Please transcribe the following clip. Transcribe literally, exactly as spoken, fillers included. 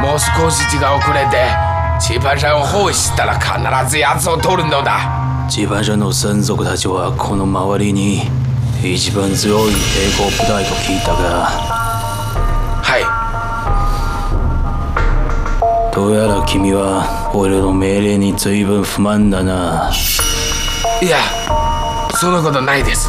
もう少し時間をくれてチパ社を包囲したら必ず奴を取るのだ。 チパ社の専属たちはこの周りに一番強い抵抗部隊と聞いたが。 はい。 どうやら君は俺の命令に随分不満だな。 いや、そんなことないです。